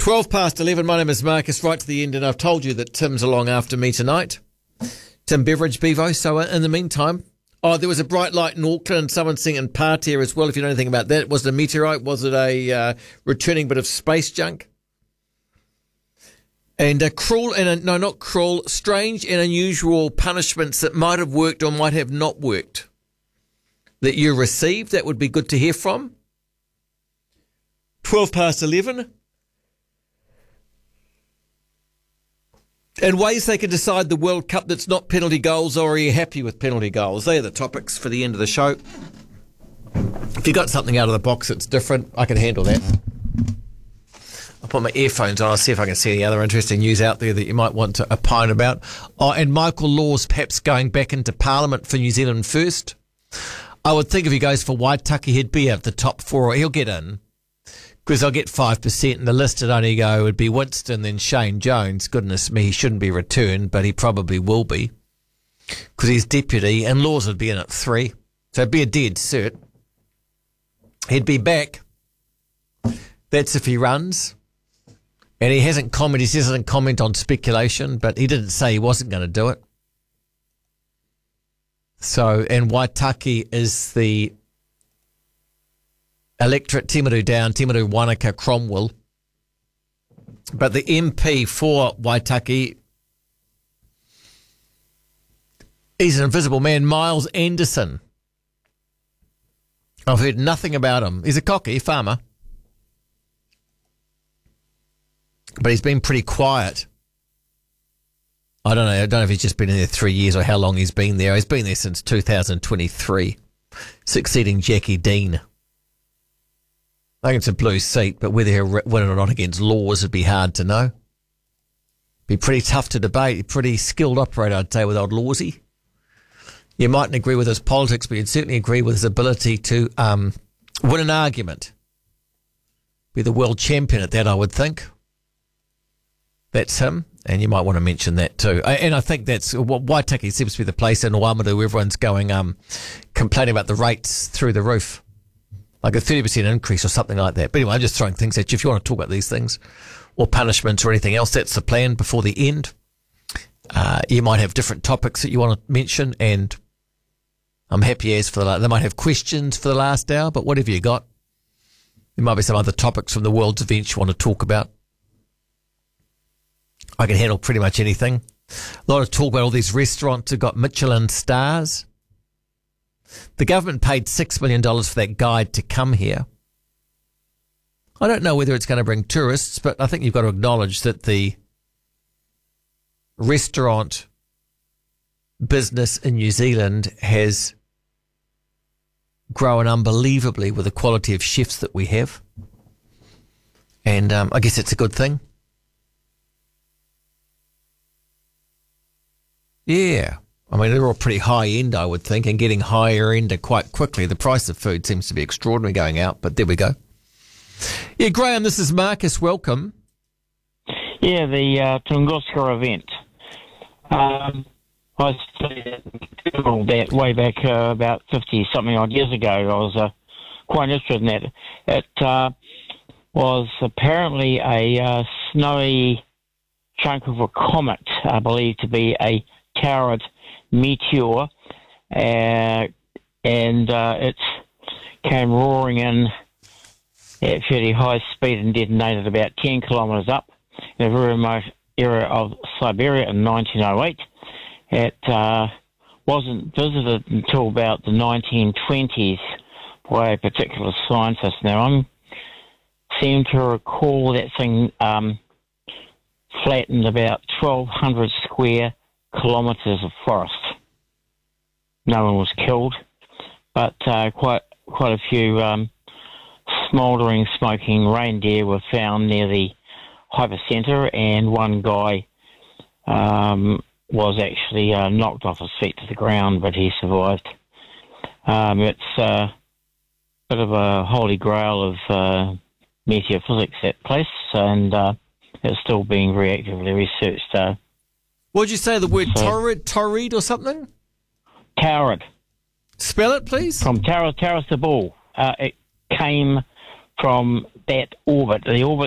12 past 11, my name is Marcus, right to the end, and I've told you that Tim's along after me tonight. Tim Beveridge, Bevo. So in the meantime, there was a bright light in Auckland, someone seeing in Patea as well, if you know anything about that. Was it a meteorite? Was it a returning bit of space junk? And strange and unusual punishments that might have worked or might have not worked that you received, that would be good to hear from. 12 past 11. And ways they can decide the World Cup that's not penalty goals, or are you happy with penalty goals? They are the topics for the end of the show. If you got something out of the box that's different, I can handle that. I'll put my earphones on. I'll see if I can see any other interesting news out there that you might want to opine about. And Michael Law's perhaps going back into Parliament for New Zealand First. I would think if he goes for Waitaki, he'd be at the top four, or he'll get in. Because they'll get 5%, and the list would only go, would be Winston, then Shane Jones. Goodness me, he shouldn't be returned, but he probably will be. Because he's deputy, and Laws would be in at 3. So it'd be a dead cert. He'd be back. That's if he runs. And he hasn't commented, he doesn't comment on speculation, but he didn't say he wasn't going to do it. So, and Waitaki is the electorate, Timaru down, Timaru, Wanaka, Cromwell. But the MP for Waitaki, he's an invisible man, Miles Anderson. I've heard nothing about him. He's a cocky farmer. But he's been pretty quiet. I don't know if he's just been in there 3 years or how long he's been there. He's been there since 2023, succeeding Jackie Dean. I think it's a blue seat, but whether he'll win it or not against Laws would be hard to know. Be pretty tough to debate. Pretty skilled operator, I'd say, with old Lawsy. You mightn't agree with his politics, but you'd certainly agree with his ability to win an argument. Be the world champion at that, I would think. That's him, and you might want to mention that too. And I think that's what Waitaki seems to be the place in Oamaru. Everyone's going, complaining about the rates through the roof. Like a 30% increase or something like that. But anyway, I'm just throwing things at you. If you want to talk about these things or punishments or anything else, that's the plan before the end. You might have different topics that you want to mention, and I'm happy as for they might have questions for the last hour, but whatever you got. There might be some other topics from the world's events you want to talk about. I can handle pretty much anything. A lot of talk about all these restaurants who've got Michelin stars. The government paid $6 million for that guide to come here. I don't know whether it's going to bring tourists, but I think you've got to acknowledge that the restaurant business in New Zealand has grown unbelievably with the quality of chefs that we have. And I guess it's a good thing. Yeah. I mean, they're all pretty high end, I would think, and getting higher end quite quickly. The price of food seems to be extraordinary going out, but there we go. Yeah, Graham, this is Marcus. Welcome. Yeah, the Tunguska event. I studied that way back about 50-something odd years ago. I was quite interested in that. It was apparently a snowy chunk of a comet, believed to be a Taurid meteor, and it came roaring in at fairly high speed and detonated about 10 kilometres up in a very remote area of Siberia in 1908. It wasn't visited until about the 1920s by a particular scientist. Now, I seem to recall that thing flattened about 1,200 square kilometres of forest. No one was killed, but quite a few smouldering, smoking reindeer were found near the hypercentre, and one guy was actually knocked off his feet to the ground, but he survived. It's a bit of a holy grail of meteophysics, that place, and it's still being very actively researched. What did you say, the word Taurid or something? Taurid. Spell it, please. From Taurus the bull. It came from that orbit. The orbit